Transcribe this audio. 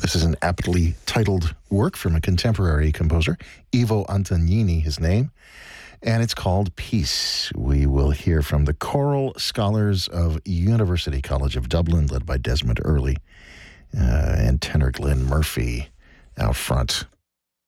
This is an aptly titled work from a contemporary composer, Ivo Antognini, his name, and it's called Peace. We will hear from the Choral Scholars of University College of Dublin, led by Desmond Early, and tenor Glenn Murphy out front.